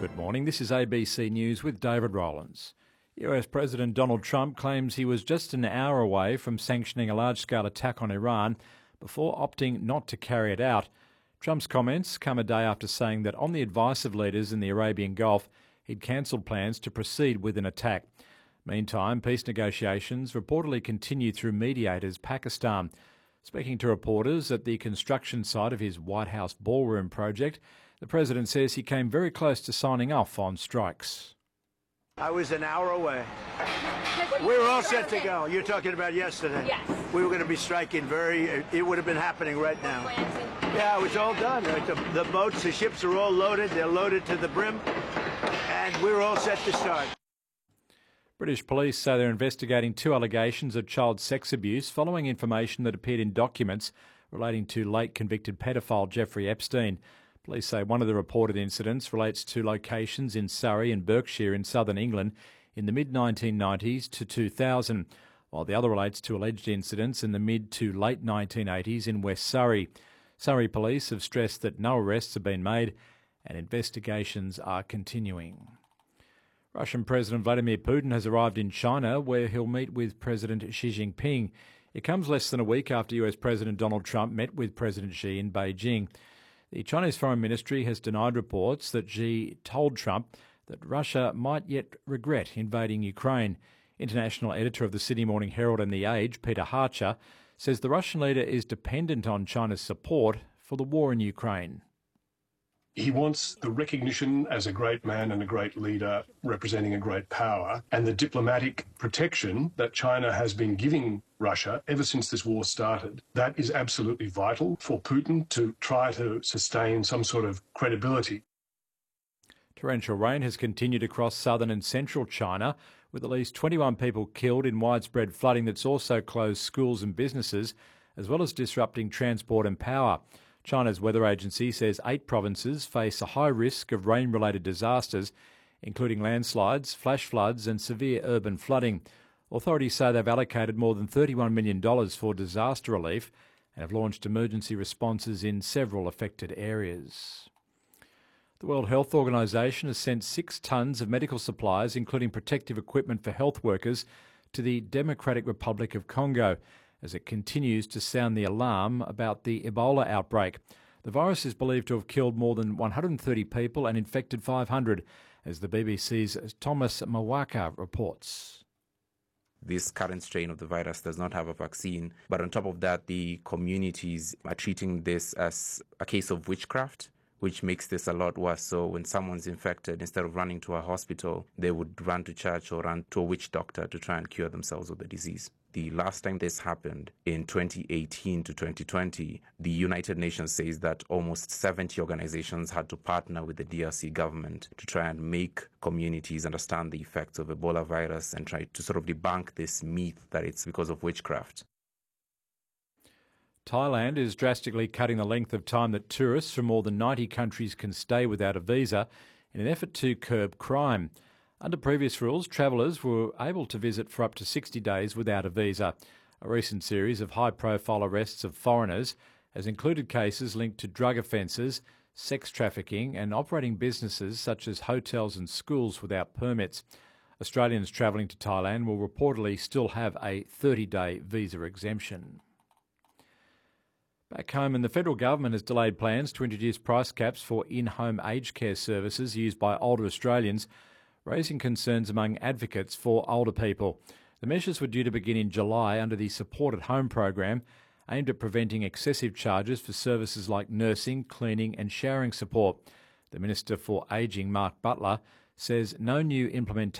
Good morning. This is ABC News with David Rowlands. US President Donald Trump claims he was just an hour away from sanctioning a large-scale attack on Iran before opting not to carry it out. Trump's comments come a day after saying that on the advice of leaders in the Arabian Gulf, he'd cancelled plans to proceed with an attack. Meantime, peace negotiations reportedly continue through mediators Pakistan. Speaking to reporters at the construction site of his White House ballroom project, the president says he came very close to signing off on strikes. I was an hour away. We were all set to go. You're talking about yesterday. Yes. We were going to be striking it would have been happening right now. Yeah, it was all done. The boats, the ships are all loaded. They're loaded to the brim. And we were all set to start. British police say they're investigating two allegations of child sex abuse following information that appeared in documents relating to late convicted pedophile Jeffrey Epstein. Police say one of the reported incidents relates to locations in Surrey and Berkshire in southern England in the mid-1990s to 2000, while the other relates to alleged incidents in the mid to late 1980s in West Surrey. Surrey police have stressed that no arrests have been made and investigations are continuing. Russian President Vladimir Putin has arrived in China, where he'll meet with President Xi Jinping. It comes less than a week after US President Donald Trump met with President Xi in Beijing. The Chinese Foreign Ministry has denied reports that Xi told Trump that Russia might yet regret invading Ukraine. International editor of the Sydney Morning Herald and The Age, Peter Harcher, says the Russian leader is dependent on China's support for the war in Ukraine. He wants the recognition as a great man and a great leader representing a great power, and the diplomatic protection that China has been giving Russia ever since this war started. That is absolutely vital for Putin to try to sustain some sort of credibility. Torrential rain has continued across southern and central China, with at least 21 people killed in widespread flooding that's also closed schools and businesses, as well as disrupting transport and power. China's weather agency says 8 provinces face a high risk of rain-related disasters, including landslides, flash floods and severe urban flooding. Authorities say they've allocated more than $31 million for disaster relief and have launched emergency responses in several affected areas. The World Health Organization has sent 6 tonnes of medical supplies, including protective equipment for health workers, to the Democratic Republic of Congo, as it continues to sound the alarm about the Ebola outbreak. The virus is believed to have killed more than 130 people and infected 500, as the BBC's Thomas Mawaka reports. This current strain of the virus does not have a vaccine, but on top of that, the communities are treating this as a case of witchcraft, which makes this a lot worse. So when someone's infected, instead of running to a hospital, they would run to church or run to a witch doctor to try and cure themselves of the disease. The last time this happened, in 2018 to 2020, the United Nations says that almost 70 organizations had to partner with the DRC government to try and make communities understand the effects of Ebola virus and try to sort of debunk this myth that it's because of witchcraft. Thailand is drastically cutting the length of time that tourists from more than 90 countries can stay without a visa in an effort to curb crime. Under previous rules, travellers were able to visit for up to 60 days without a visa. A recent series of high-profile arrests of foreigners has included cases linked to drug offences, sex trafficking and operating businesses such as hotels and schools without permits. Australians travelling to Thailand will reportedly still have a 30-day visa exemption. Back home, and the federal government has delayed plans to introduce price caps for in-home aged care services used by older Australians, raising concerns among advocates for older people. The measures were due to begin in July under the Support at Home program, aimed at preventing excessive charges for services like nursing, cleaning and showering support. The Minister for Ageing, Mark Butler, says no new implementation